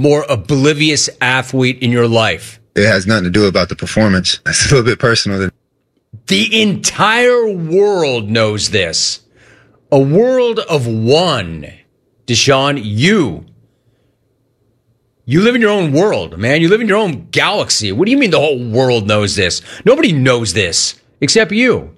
more oblivious athlete in your life? It has nothing to do about the performance. It's a little bit personal. The entire world knows this. A world of one. Deshaun, you live in your own world, man. You live in your own galaxy. What do you mean the whole world knows this? Nobody knows this except you.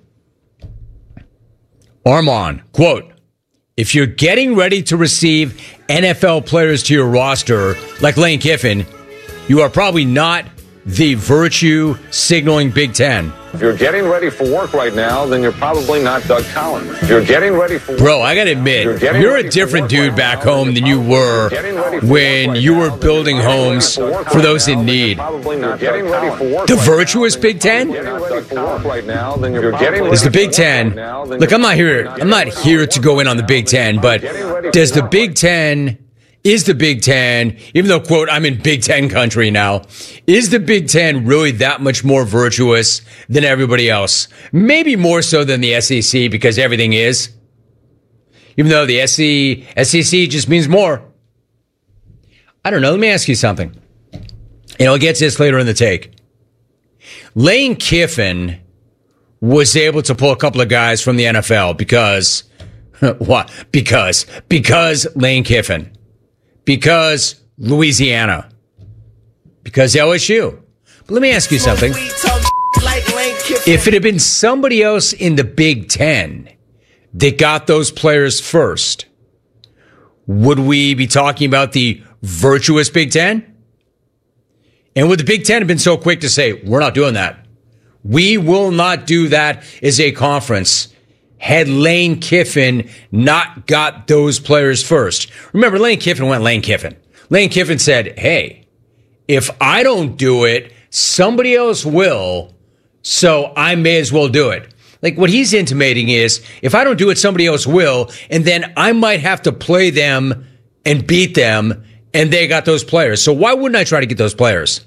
Armand, quote, if you're getting ready to receive NFL players to your roster like Lane Kiffin, you are probably not the virtue signaling Big Ten. If you're getting ready for work right now, then you're probably not Doug Collins. If you're getting ready for work, bro, I gotta admit, you're a different dude back home than you were when you were building homes for those in need. The virtuous Big Ten? Is the Big Ten? Look, I'm not here to go in on the Big Ten, but does the Big Ten? Is the Big Ten, even though, quote, I'm in Big Ten country now, is the Big Ten really that much more virtuous than everybody else? Maybe more so than the SEC because everything is. Even though the SEC just means more. I don't know. Let me ask you something. And I'll get to this later in the take. Lane Kiffin was able to pull a couple of guys from the NFL because, what? Because Lane Kiffin. Because Louisiana. Because LSU. But let me ask you something. If it had been somebody else in the Big Ten that got those players first, would we be talking about the virtuous Big Ten? And would the Big Ten have been so quick to say, we're not doing that? We will not do that as a conference. Had Lane Kiffin not got those players first. Remember, Lane Kiffin went Lane Kiffin. Lane Kiffin said, hey, if I don't do it, somebody else will, so I may as well do it. Like what he's intimating is, if I don't do it, somebody else will, and then I might have to play them and beat them, and they got those players. So why wouldn't I try to get those players?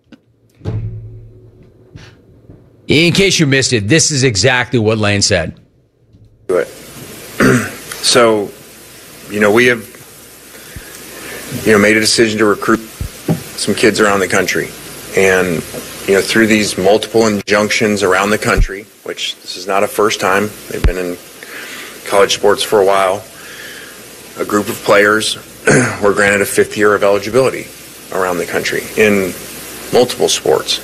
In case you missed it, this is exactly what Lane said. It. So, we have, made a decision to recruit some kids around the country. And, through these multiple injunctions around the country, which this is not a first time, they've been in college sports for a while, a group of players were granted a 5th year of eligibility around the country in multiple sports.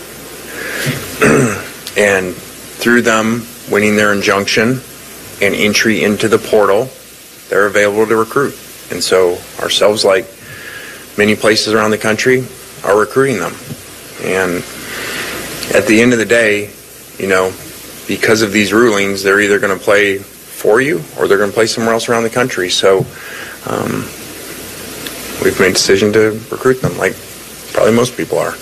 And through them winning their injunction and entry into the portal, they're available to recruit. And so ourselves, like many places around the country, are recruiting them. And at the end of the day, because of these rulings, they're either going to play for you or they're going to play somewhere else around the country. So we've made a decision to recruit them, like probably most people are.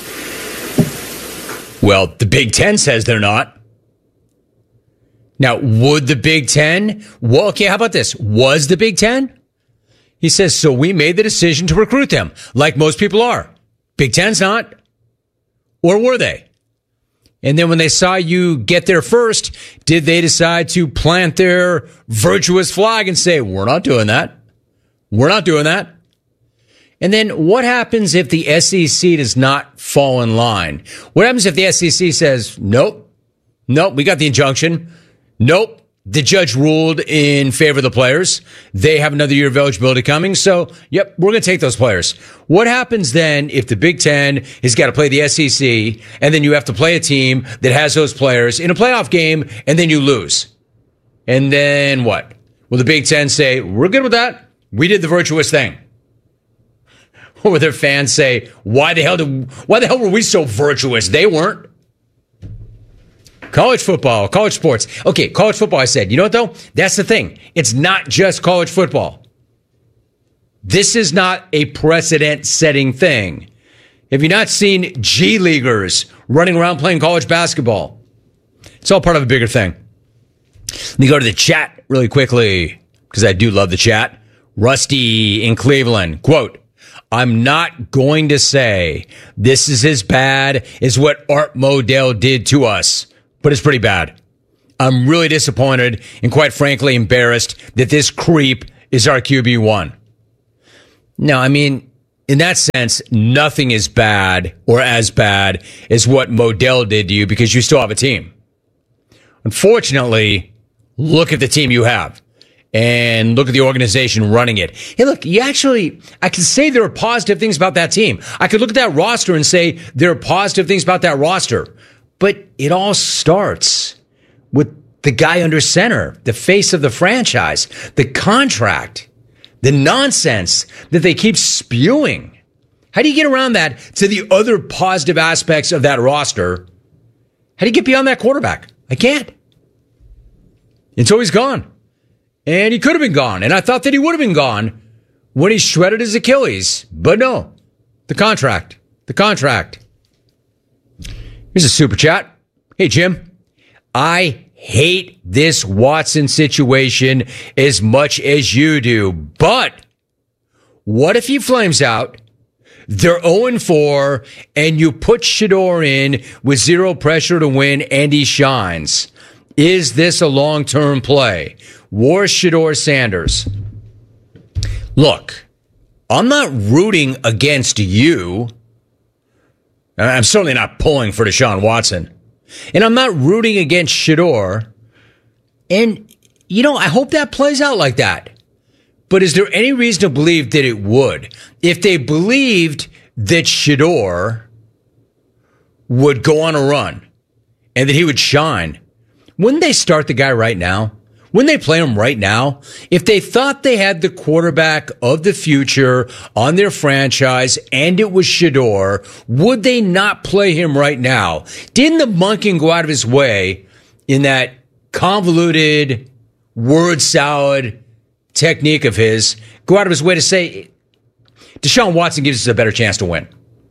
Well, the Big Ten says they're not. Now, would the Big Ten? Well, okay, how about this? Was the Big Ten? He says, so we made the decision to recruit them, like most people are. Big Ten's not. Or were they? And then when they saw you get there first, did they decide to plant their virtuous flag and say, we're not doing that? We're not doing that. And then what happens if the SEC does not fall in line? What happens if the SEC says, nope, we got the injunction. Nope. The judge ruled in favor of the players. They have another year of eligibility coming. So, yep, we're going to take those players. What happens then if the Big Ten has got to play the SEC and then you have to play a team that has those players in a playoff game and then you lose? And then what? Will the Big Ten say, we're good with that? We did the virtuous thing. Or will their fans say, why the hell were we so virtuous? They weren't. College football, college sports. Okay, college football, I said. You know what, though? That's the thing. It's not just college football. This is not a precedent-setting thing. Have you not seen G Leaguers running around playing college basketball? It's all part of a bigger thing. Let me go to the chat really quickly, because I do love the chat. Rusty in Cleveland, quote, I'm not going to say this is as bad as what Art Modell did to us, but it's pretty bad. I'm really disappointed and quite frankly embarrassed that this creep is our QB1. No, I mean, in that sense, nothing is bad or as bad as what Modell did to you because you still have a team. Unfortunately, look at the team you have and look at the organization running it. Hey, look, I can say there are positive things about that team. I could look at that roster and say there are positive things about that roster. But it all starts with the guy under center, the face of the franchise, the contract, the nonsense that they keep spewing. How do you get around that to the other positive aspects of that roster? How do you get beyond that quarterback? I can't. Until he's gone. And he could have been gone. And I thought that he would have been gone when he shredded his Achilles. But no. The contract. Here's a super chat. Hey, Jim. I hate this Watson situation as much as you do. But what if he flames out? They're 0-4, and you put Shedeur in with zero pressure to win, and he shines. Is this a long-term play? War Shedeur Sanders. Look, I'm not rooting against you. I'm certainly not pulling for Deshaun Watson. And I'm not rooting against Shedeur. And, I hope that plays out like that. But is there any reason to believe that it would? If they believed that Shedeur would go on a run and that he would shine, wouldn't they start the guy right now? Wouldn't they play him right now? If they thought they had the quarterback of the future on their franchise and it was Shedeur, would they not play him right now? Didn't the Monken go out of his way in that convoluted word salad technique of his, go out of his way to say, Deshaun Watson gives us a better chance to win?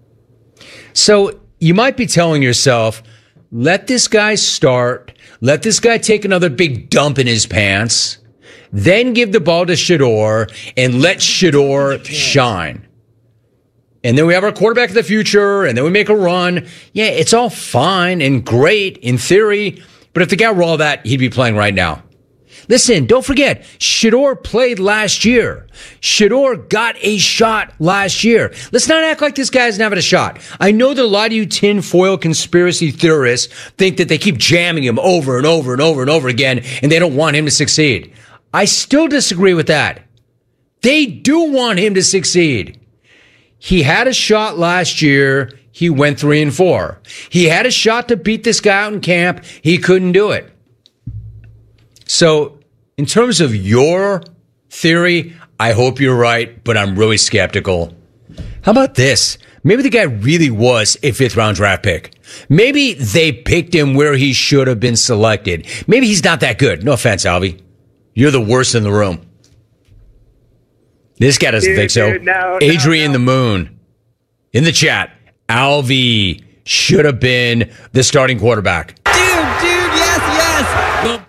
So you might be telling yourself, let this guy start. Let this guy take another big dump in his pants. Then give the ball to Shedeur and let Shedeur shine. And then we have our quarterback of the future, and then we make a run. Yeah, it's all fine and great in theory, but if the guy were all that, he'd be playing right now. Listen, don't forget, Shedeur played last year. Shedeur got a shot last year. Let's not act like this guy isn't having a shot. I know that a lot of you tinfoil conspiracy theorists think that they keep jamming him over and over and over and over again, and they don't want him to succeed. I still disagree with that. They do want him to succeed. He had a shot last year. He went 3-4. He had a shot to beat this guy out in camp. He couldn't do it. So, in terms of your theory, I hope you're right, but I'm really skeptical. How about this? Maybe the guy really was a 5th-round draft pick. Maybe they picked him where he should have been selected. Maybe he's not that good. No offense, Alvy. You're the worst in the room. This guy doesn't think so. Adrian the Moon in the chat. Alvy should have been the starting quarterback. Dude, yes. Well,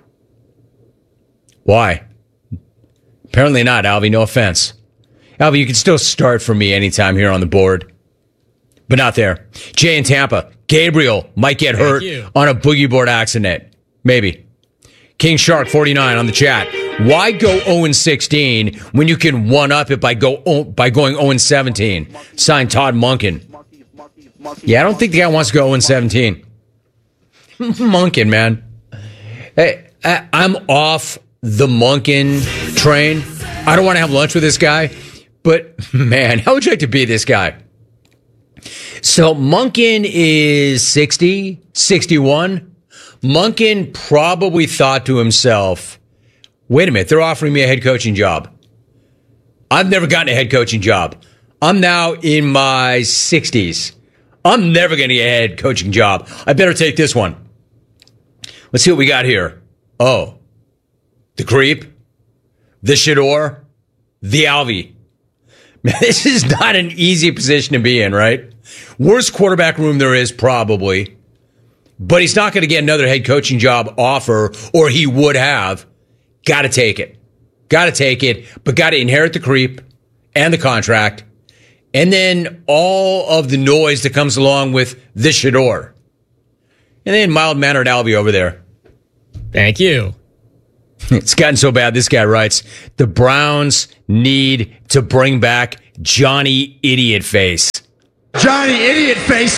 why? Apparently not, Alvy. No offense. Alvy, you can still start for me anytime here on the board. But not there. Jay in Tampa. Gabriel might get hurt on a boogie board accident. Maybe. King Shark 49 on the chat. Why go 0-16 when you can one-up it by going 0-17? Signed Todd Monken. Yeah, I don't think the guy wants to go 0-17. Monken, man. Hey, I'm off the Monken train. I don't want to have lunch with this guy. But, man, how would you like to be this guy? So, Monken is 60, 61. Monken probably thought to himself, wait a minute, they're offering me a head coaching job. I've never gotten a head coaching job. I'm now in my 60s. I'm never going to get a head coaching job. I better take this one. Let's see what we got here. Oh, the creep, the Shedeur, the Alvy. Man, this is not an easy position to be in, right? Worst quarterback room there is, probably. But he's not going to get another head coaching job offer, or he would have. Got to take it. Got to take it, but got to inherit the creep and the contract. And then all of the noise that comes along with the Shedeur. And then mild-mannered Alvy over there. Thank you. It's gotten so bad, this guy writes, the Browns need to bring back Johnny Idiot Face. Johnny Idiot Face.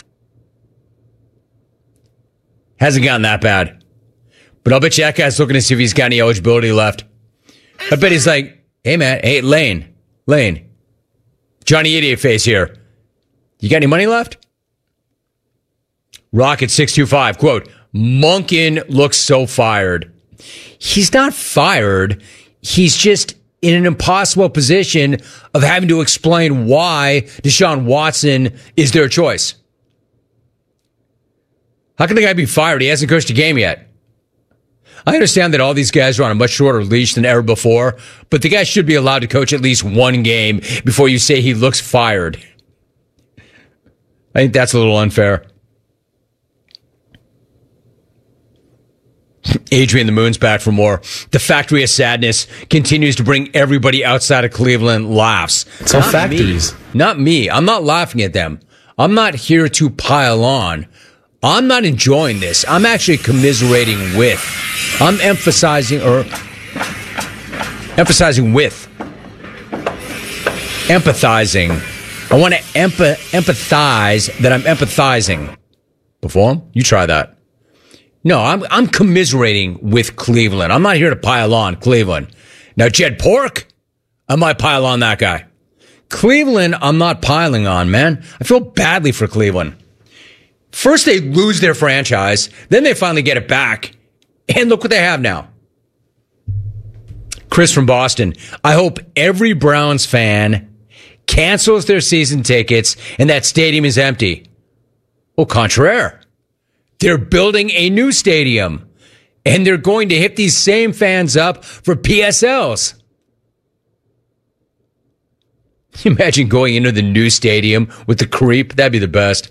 Hasn't gotten that bad. But I'll bet you that guy's looking to see if he's got any eligibility left. I bet he's like, hey, man, hey, Lane, Johnny Idiot Face here. You got any money left? Rocket 625, quote, Monken looks so fired. He's not fired. He's just in an impossible position of having to explain why Deshaun Watson is their choice. How can the guy be fired? He hasn't coached a game yet. I understand that all these guys are on a much shorter leash than ever before, but the guy should be allowed to coach at least one game before you say he looks fired. I think that's a little unfair. Adrian the Moon's back for more. The Factory of Sadness continues to bring everybody outside of Cleveland laughs. It's all factories. Not me. I'm not laughing at them. I'm not here to pile on. I'm not enjoying this. I'm actually commiserating with. I'm emphasizing with. Empathizing. I want to empathize that I'm empathizing. Perform? You try that. No, I'm commiserating with Cleveland. I'm not here to pile on Cleveland. Now, Jed Pork, I might pile on that guy. Cleveland, I'm not piling on, man. I feel badly for Cleveland. First, they lose their franchise. Then they finally get it back. And look what they have now. Chris from Boston. I hope every Browns fan cancels their season tickets and that stadium is empty. Au contraire. They're building a new stadium. And they're going to hit these same fans up for PSLs. Imagine going into the new stadium with the creep. That'd be the best.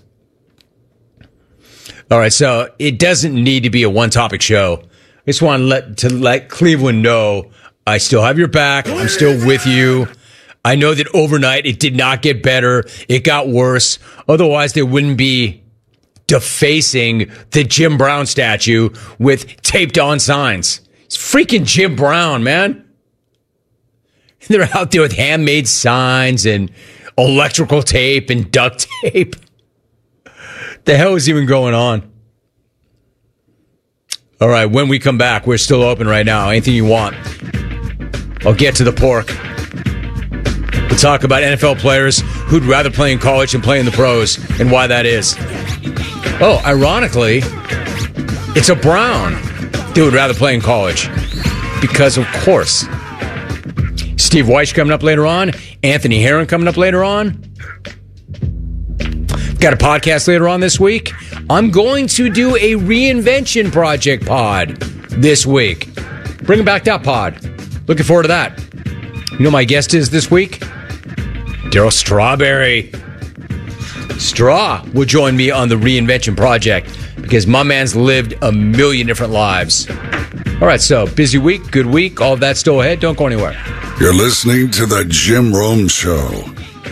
All right, so it doesn't need to be a one-topic show. I just want to let Cleveland know I still have your back. I'm still with you. I know that overnight it did not get better. It got worse. Otherwise, they wouldn't be defacing the Jim Brown statue with taped-on signs. It's freaking Jim Brown, man. They're out there with handmade signs and electrical tape and duct tape. The hell is even going on? All right, when we come back, we're still open right now. Anything you want. I'll get to the pork. We'll talk about NFL players who'd rather play in college than play in the pros and why that is. Oh, ironically, it's a Brown who would rather play in college. Because, of course. Steve Weiss coming up later on. Anthony Herron coming up later on. Got a podcast later on this week. I'm going to do a reinvention project pod this week. Bringing back that pod. Looking forward to that. You know my guest is this week? Daryl Strawberry. Straw will join me on the reinvention project because my man's lived a million different lives. All right, so busy week, good week, all of that still ahead. Don't go anywhere. You're listening to The Jim Rome Show.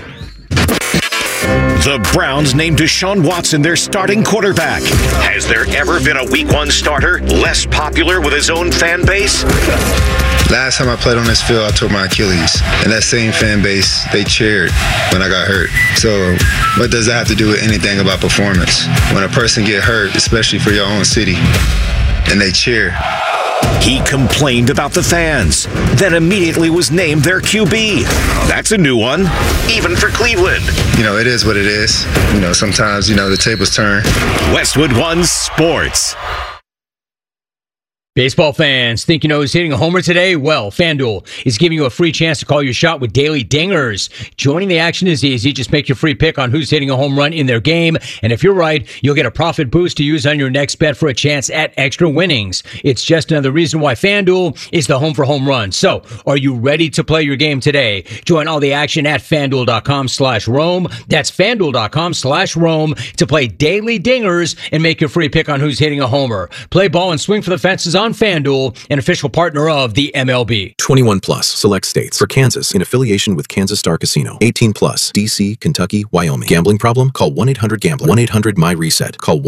The Browns named Deshaun Watson their starting quarterback. Has there ever been a Week 1 starter less popular with his own fan base? Last time I played on this field, I tore my Achilles. And that same fan base, they cheered when I got hurt. So what does that have to do with anything about performance? When a person get hurt, especially for your own city, and they cheer. He complained about the fans, then immediately was named their QB. That's a new one, even for Cleveland. You know, it is what it is. You know, sometimes, the tables turn. Westwood One Sports. Baseball fans, think you know who's hitting a homer today? Well, FanDuel is giving you a free chance to call your shot with daily dingers. Joining the action is easy. Just make your free pick on who's hitting a home run in their game. And if you're right, you'll get a profit boost to use on your next bet for a chance at extra winnings. It's just another reason why FanDuel is the home for home runs. So, are you ready to play your game today? Join all the action at FanDuel.com/Rome. That's FanDuel.com/Rome to play daily dingers and make your free pick on who's hitting a homer. Play ball and swing for the fences on FanDuel, an official partner of the MLB. 21 plus, select states. For Kansas, in affiliation with Kansas Star Casino. 18 plus, D.C., Kentucky, Wyoming. Gambling problem? Call 1-800-GAMBLER. 1-800-MY-RESET. Call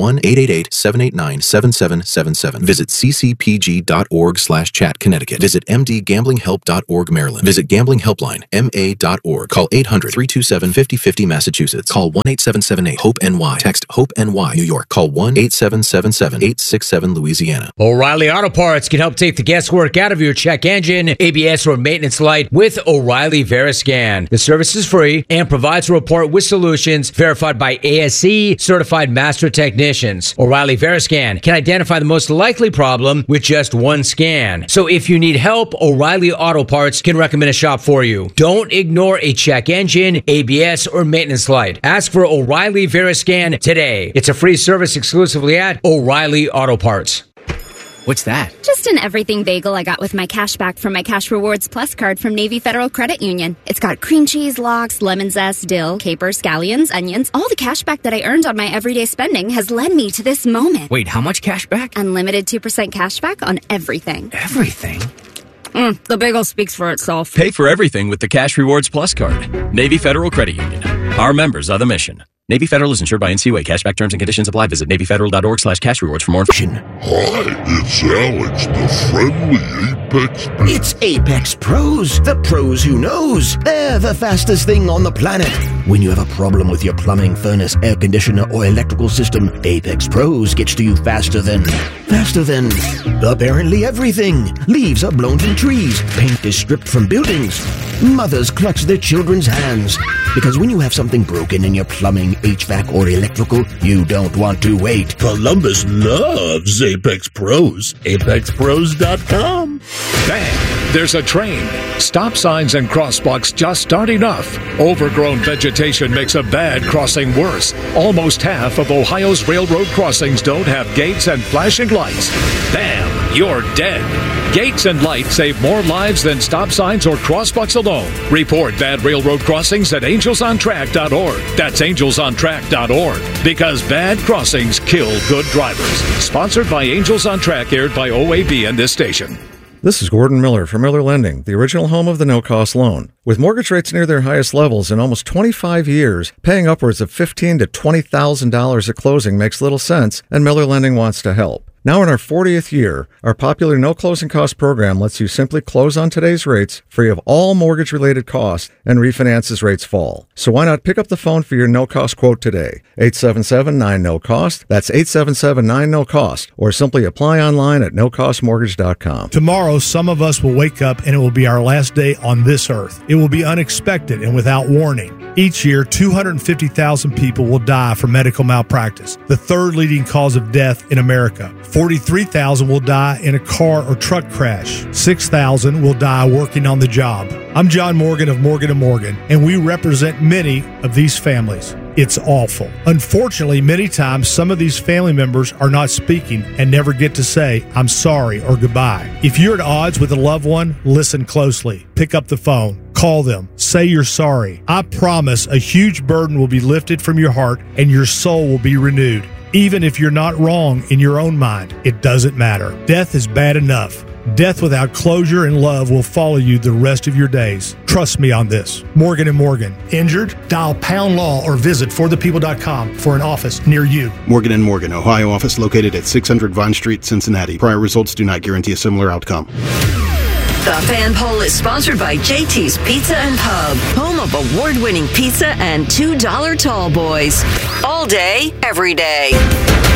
1-888-789-7777. Visit ccpg.org/chat, Connecticut. Visit mdgamblinghelp.org, Maryland. Visit Gambling Helpline, ma.org. Call 800-327-5050, Massachusetts. Call 1-8778-HOPE-NY. Text HOPE-NY, New York. Call 1-8777-867, Louisiana. O'Reilly Auto Parts can help take the guesswork out of your check engine, ABS, or maintenance light with O'Reilly Veriscan. The service is free and provides a report with solutions verified by ASE certified master technicians. O'Reilly Veriscan can identify the most likely problem with just one scan. So if you need help, O'Reilly Auto Parts can recommend a shop for you. Don't ignore a check engine, ABS, or maintenance light. Ask for O'Reilly Veriscan today. It's a free service exclusively at O'Reilly Auto Parts. What's that? Just an everything bagel I got with my cash back from my Cash Rewards Plus card from Navy Federal Credit Union. It's got cream cheese, lox, lemon zest, dill, capers, scallions, onions. All the cash back that I earned on my everyday spending has led me to this moment. Wait, how much cash back? Unlimited 2% cash back on everything. Everything? The bagel speaks for itself. Pay for everything with the Cash Rewards Plus card. Navy Federal Credit Union. Our members are the mission. Navy Federal is insured by NCUA. Cashback terms and conditions apply. Visit NavyFederal.org/cash rewards for more information. Hi, it's Alex, the friendly Apex. It's Apex Pros, the pros who knows. They're the fastest thing on the planet. When you have a problem with your plumbing, furnace, air conditioner, or electrical system, Apex Pros gets to you faster than apparently everything. Leaves are blown from trees. Paint is stripped from buildings. Mothers clutch their children's hands. Because when you have something broken in your plumbing, HVAC, or electrical, you don't want to wait. Columbus loves Apex Pros. ApexPros.com. Bang! There's a train. Stop signs and crosswalks just aren't enough. Overgrown vegetation makes a bad crossing worse. Almost half of Ohio's railroad crossings don't have gates and flashing lights. Bam! You're dead. Gates and lights save more lives than stop signs or crosswalks alone. Report bad railroad crossings at angelsontrack.org. That's angelsontrack.org. Because bad crossings kill good drivers. Sponsored by Angels on Track, aired by OAB and this station. This is Gordon Miller from Miller Lending, the original home of the no-cost loan. With mortgage rates near their highest levels in almost 25 years, paying upwards of $15,000 to $20,000 at closing makes little sense, and Miller Lending wants to help. Now in our 40th year, our popular no closing cost program lets you simply close on today's rates, free of all mortgage-related costs, and refinance as rates fall. So why not pick up the phone for your no-cost quote today? 877-9-NO-COST. That's 877-9-NO-COST. Or simply apply online at nocostmortgage.com. Tomorrow, some of us will wake up and it will be our last day on this earth. It will be unexpected and without warning. Each year, 250,000 people will die from medical malpractice, the third leading cause of death in America. 43,000 will die in a car or truck crash. 6,000 will die working on the job. I'm John Morgan of Morgan & Morgan, and we represent many of these families. It's awful. Unfortunately, many times some of these family members are not speaking and never get to say, I'm sorry or goodbye. If you're at odds with a loved one, listen closely. Pick up the phone. Call them. Say you're sorry. I promise a huge burden will be lifted from your heart and your soul will be renewed. Even if you're not wrong in your own mind, it doesn't matter. Death is bad enough. Death without closure and love will follow you the rest of your days. Trust me on this. Morgan & Morgan. Injured? Dial Pound Law or visit forthepeople.com for an office near you. Morgan & Morgan, Ohio office located at 600 Vine Street, Cincinnati. Prior results do not guarantee a similar outcome. The Fan Poll is sponsored by JT's Pizza and Pub, home of award-winning pizza and $2 tall boys. All day, every day.